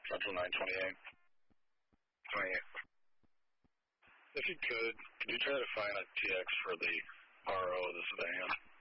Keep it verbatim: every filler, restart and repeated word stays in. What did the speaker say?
Central nine twenty-eight. twenty-eight. If you could, could you try to find a T X for the R O of this van?